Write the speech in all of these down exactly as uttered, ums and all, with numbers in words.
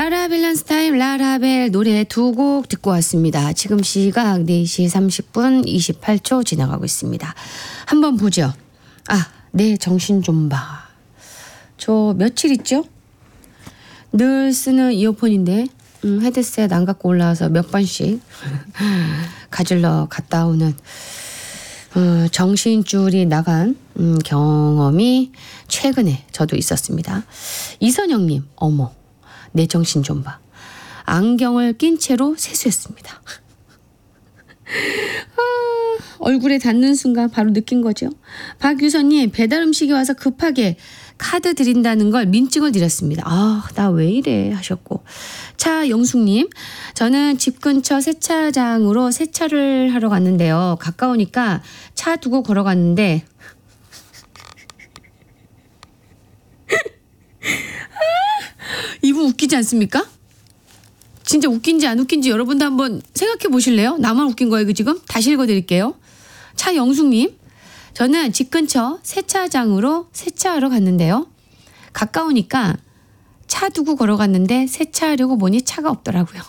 라라벨란스 타임 라라벨 노래 두 곡 듣고 왔습니다. 지금 시각 네 시 삼십 분 이십팔 초 지나가고 있습니다. 한번 보죠. 아, 내 정신 좀 봐. 저 며칠 있죠? 늘 쓰는 이어폰인데 음, 헤드셋 안 갖고 올라와서 몇 번씩 가질러 갔다 오는 어, 정신줄이 나간 음, 경험이 최근에 저도 있었습니다. 이선영님, 어머, 내 정신 좀 봐. 안경을 낀 채로 세수했습니다. 아, 얼굴에 닿는 순간 바로 느낀 거죠. 박유선님, 배달 음식이 와서 급하게 카드 드린다는 걸 민증을 드렸습니다. 아, 나 왜 이래 하셨고. 차영숙님, 저는 집 근처 세차장으로 세차를 하러 갔는데요. 가까우니까 차 두고 걸어갔는데 이분 웃기지 않습니까? 진짜 웃긴지 안 웃긴지 여러분도 한번 생각해 보실래요? 나만 웃긴 거예요, 그 지금? 다시 읽어드릴게요. 차영숙님, 저는 집 근처 세차장으로 세차하러 갔는데요. 가까우니까 차 두고 걸어갔는데 세차하려고 보니 차가 없더라고요.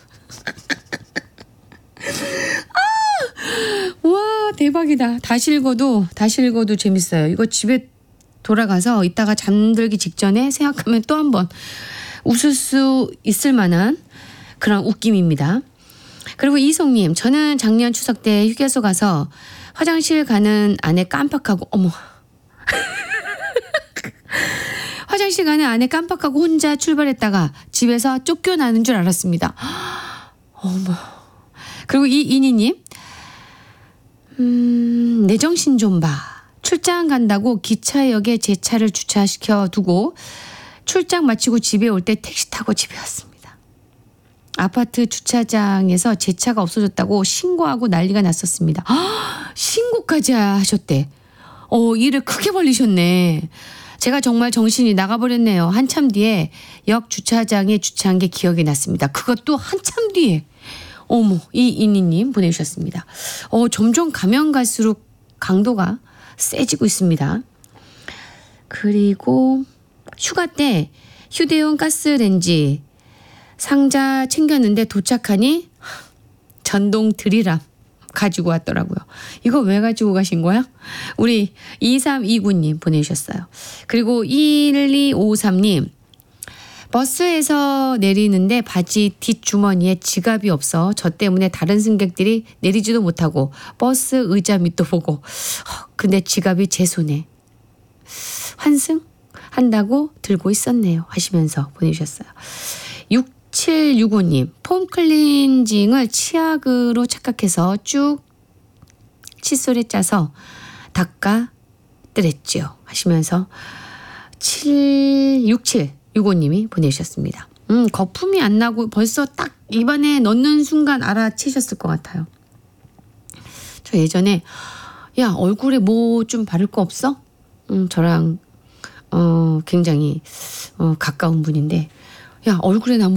아, 와, 대박이다. 다시 읽어도 다시 읽어도 재밌어요. 이거 집에 돌아가서 이따가 잠들기 직전에 생각하면 또 한 번 웃을 수 있을 만한 그런 웃김입니다. 그리고 이송님, 저는 작년 추석 때 휴게소 가서 화장실 가는 안에 깜빡하고 어머 화장실 가는 안에 깜빡하고 혼자 출발했다가 집에서 쫓겨나는 줄 알았습니다. 어머. 그리고 이인희님, 음, 내 정신 좀 봐. 출장 간다고 기차역에 제 차를 주차시켜 두고 출장 마치고 집에 올 때 택시 타고 집에 왔습니다. 아파트 주차장에서 제 차가 없어졌다고 신고하고 난리가 났었습니다. 아, 신고까지 하셨대. 어, 일을 크게 벌리셨네. 제가 정말 정신이 나가버렸네요. 한참 뒤에 역 주차장에 주차한 게 기억이 났습니다. 그것도 한참 뒤에. 어머, 이인희님 보내주셨습니다. 어, 점점 가면 갈수록 강도가 세지고 있습니다. 그리고 휴가 때 휴대용 가스레인지 상자 챙겼는데 도착하니 전동 드릴함 가지고 왔더라고요. 이거 왜 가지고 가신 거야? 우리 이삼이구님 보내주셨어요. 그리고 일이오삼님, 버스에서 내리는데 바지 뒷주머니에 지갑이 없어 저 때문에 다른 승객들이 내리지도 못하고 버스 의자 밑도 보고 근데 지갑이 제 손에 환승? 한다고 들고 있었네요 하시면서 보내주셨어요. 육칠육오님, 폼 클렌징을 치약으로 착각해서 쭉 칫솔에 짜서 닦아드렸지요 하시면서 칠육칠육오님이 보내주셨습니다. 음, 거품이 안 나고 벌써 딱 입안에 넣는 순간 알아채셨을 것 같아요. 저 예전에 야, 얼굴에 뭐 좀 바를 거 없어? 음, 저랑 어, 굉장히 어, 가까운 분인데 야, 얼굴에 나 뭐